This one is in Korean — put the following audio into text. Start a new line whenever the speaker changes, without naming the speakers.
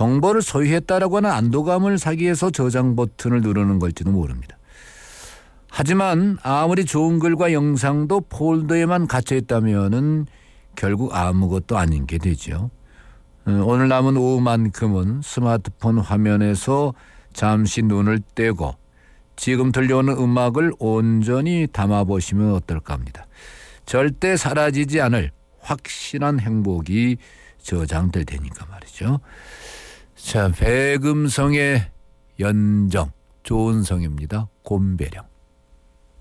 정보를 소유했다라고 하는 안도감을 사기 위해서 저장 버튼을 누르는 걸지도 모릅니다. 하지만 아무리 좋은 글과 영상도 폴더에만 갇혀 있다면은 결국 아무것도 아닌 게 되죠. 오늘 남은 오후만큼은 스마트폰 화면에서 잠시 눈을 떼고 지금 들려오는 음악을 온전히 담아보시면 어떨까 합니다. 절대 사라지지 않을 확실한 행복이 저장될 테니까 말이죠. 자, 백음성의 연정, 좋은 성입니다. 곰배령.